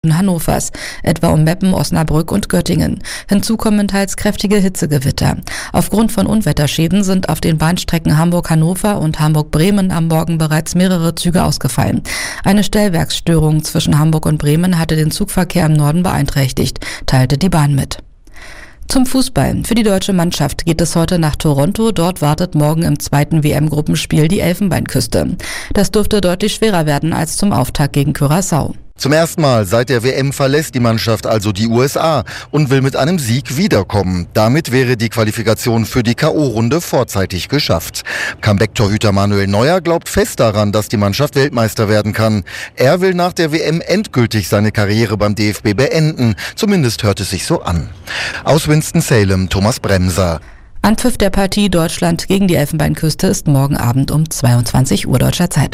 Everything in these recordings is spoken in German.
Hannovers, etwa um Meppen, Osnabrück und Göttingen. Hinzu kommen teils kräftige Hitzegewitter. Aufgrund von Unwetterschäden sind auf den Bahnstrecken Hamburg-Hannover und Hamburg-Bremen am Morgen bereits mehrere Züge ausgefallen. Eine Stellwerksstörung zwischen Hamburg und Bremen hatte den Zugverkehr im Norden beeinträchtigt, teilte die Bahn mit. Zum Fußball. Für die deutsche Mannschaft geht es heute nach Toronto. Dort wartet morgen im zweiten WM-Gruppenspiel die Elfenbeinküste. Das dürfte deutlich schwerer werden als zum Auftakt gegen Curaçao. Zum ersten Mal seit der WM verlässt die Mannschaft also die USA und will mit einem Sieg wiederkommen. Damit wäre die Qualifikation für die K.O.-Runde vorzeitig geschafft. Comeback-Torhüter Manuel Neuer glaubt fest daran, dass die Mannschaft Weltmeister werden kann. Er will nach der WM endgültig seine Karriere beim DFB beenden. Zumindest hört es sich so an. Aus Winston-Salem, Thomas Bremser. Anpfiff der Partie Deutschland gegen die Elfenbeinküste ist morgen Abend um 22 Uhr deutscher Zeit.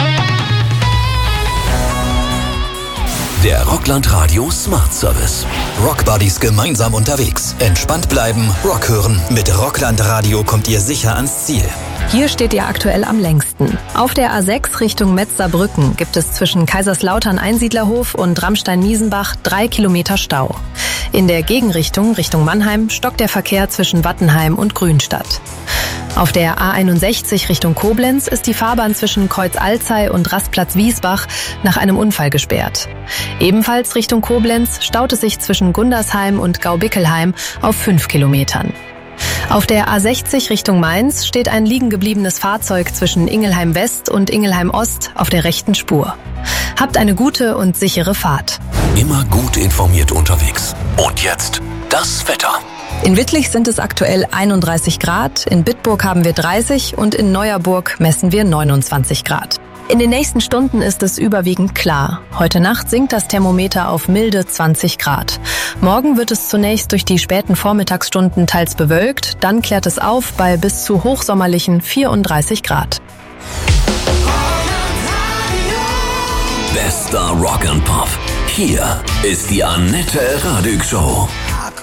Der Rockland Radio Smart Service. Rock Buddies gemeinsam unterwegs. Entspannt bleiben, Rock hören. Mit Rockland Radio kommt ihr sicher ans Ziel. Hier steht ihr aktuell am längsten. Auf der A6 Richtung Metz-Saarbrücken gibt es zwischen Kaiserslautern-Einsiedlerhof und Rammstein-Miesenbach 3 Kilometer Stau. In der Gegenrichtung Richtung Mannheim stockt der Verkehr zwischen Wattenheim und Grünstadt. Auf der A61 Richtung Koblenz ist die Fahrbahn zwischen Kreuz-Alzey und Rastplatz Wiesbach nach einem Unfall gesperrt. Ebenfalls Richtung Koblenz staut es sich zwischen Gundersheim und Gaubickelheim auf 5 Kilometern. Auf der A60 Richtung Mainz steht ein liegen gebliebenes Fahrzeug zwischen Ingelheim West und Ingelheim Ost auf der rechten Spur. Habt eine gute und sichere Fahrt. Immer gut informiert unterwegs. Und jetzt das Wetter. In Wittlich sind es aktuell 31 Grad, in Bitburg haben wir 30 und in Neuerburg messen wir 29 Grad. In den nächsten Stunden ist es überwiegend klar. Heute Nacht sinkt das Thermometer auf milde 20 Grad. Morgen wird es zunächst durch die späten Vormittagsstunden teils bewölkt, dann klärt es auf bei bis zu hochsommerlichen 34 Grad. Bester Rock and Pop. Hier ist die Annette Radig Show.